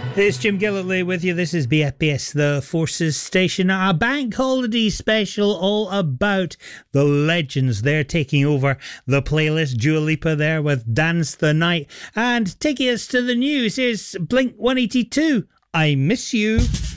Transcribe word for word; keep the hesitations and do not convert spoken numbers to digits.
It's Jim Gillitley with you. This is B F B S The Forces Station, a bank holiday special all about the legends. They're taking over the playlist. Dua Lipa there with Dance the Night. And taking us to the news, here's Blink one eighty-two, I Miss You.